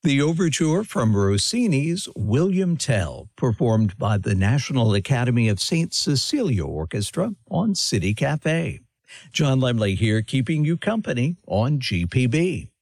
The overture from Rossini's William Tell, performed by the National Academy of St. Cecilia Orchestra on City Cafe. John Lemley here, keeping you company on GPB.